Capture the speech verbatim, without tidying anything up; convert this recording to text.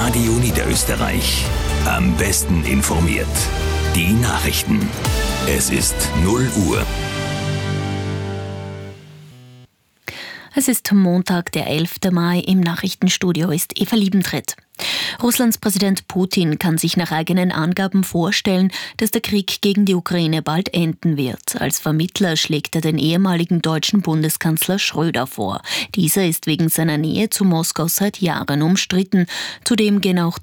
Radio Niederösterreich. Am besten informiert. Die Nachrichten. Es ist null Uhr. Es ist Montag, der elfte Mai. Im Nachrichtenstudio ist Eva Liebentritt. Russlands Präsident Putin kann sich nach eigenen Angaben vorstellen, dass der Krieg gegen die Ukraine bald enden wird. Als Vermittler schlägt er den ehemaligen deutschen Bundeskanzler Schröder vor. Dieser ist wegen seiner Nähe zu Moskau seit Jahren umstritten. Zudem gehen auch